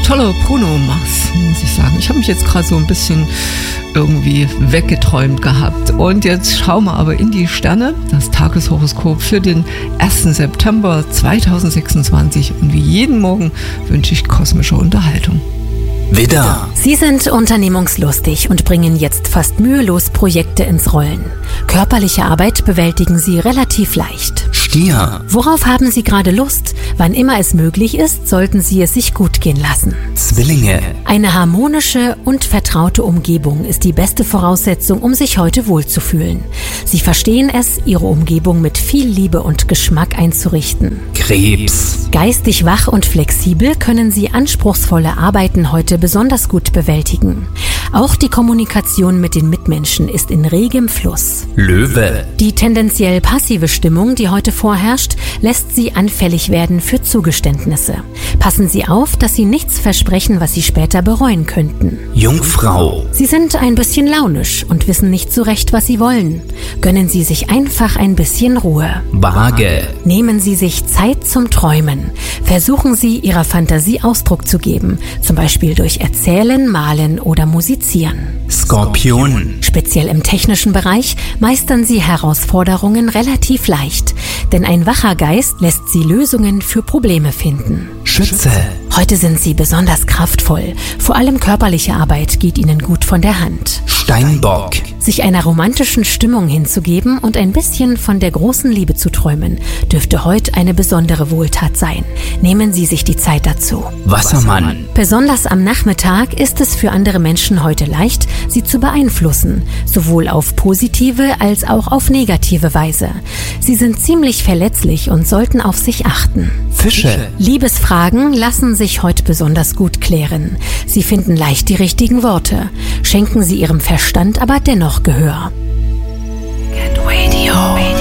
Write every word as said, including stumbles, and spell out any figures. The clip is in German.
Toller Bruno Mars, muss ich sagen. Ich habe mich jetzt gerade so ein bisschen irgendwie weggeträumt gehabt. Und jetzt schauen wir aber in die Sterne, das Tageshoroskop für den ersten September zweitausendsechsundzwanzig. Und wie jeden Morgen wünsche ich kosmische Unterhaltung. Widder. Sie sind unternehmungslustig und bringen jetzt fast mühelos Projekte ins Rollen. Körperliche Arbeit bewältigen Sie relativ leicht. Stier. Worauf haben Sie gerade Lust? Wann immer es möglich ist, sollten Sie es sich gut gehen lassen. Zwillinge. Eine harmonische und vertraute Umgebung ist die beste Voraussetzung, um sich heute wohlzufühlen. Sie verstehen es, Ihre Umgebung mit viel Liebe und Geschmack einzurichten. Krebs. Geistig wach und flexibel können Sie anspruchsvolle Arbeiten heute besonders gut bewältigen. Auch die Kommunikation mit den Mitmenschen ist in regem Fluss. Löwe. Die tendenziell passive Stimmung, die heute vorherrscht, lässt Sie anfällig werden für Zugeständnisse. Passen Sie auf, dass Sie nichts versprechen, was Sie später bereuen könnten. Jungfrau. Sie sind ein bisschen launisch und wissen nicht so recht, was Sie wollen. Gönnen Sie sich einfach ein bisschen Ruhe. Waage. Nehmen Sie sich Zeit zum Träumen. Versuchen Sie, Ihrer Fantasie Ausdruck zu geben, zum Beispiel durch Erzählen, Malen oder Musizieren. Skorpion. Speziell im technischen Bereich meistern Sie Herausforderungen relativ leicht, denn ein wacher Geist lässt Sie Lösungen für Probleme finden. Schütze. Heute sind Sie besonders kraftvoll. Vor allem körperliche Arbeit geht Ihnen gut von der Hand. Steinbock. Sich einer romantischen Stimmung hinzugeben und ein bisschen von der großen Liebe zu träumen, dürfte heute eine besondere Wohltat sein. Nehmen Sie sich die Zeit dazu. Wassermann. Besonders am Nachmittag ist es für andere Menschen heute leicht, sie zu beeinflussen, sowohl auf positive als auch auf negative Weise. Sie sind ziemlich verletzlich und sollten auf sich achten. Fische. Liebesfragen lassen sich heute besonders gut klären. Sie finden leicht die richtigen Worte. Schenken Sie Ihrem Verstand aber dennoch Gehör.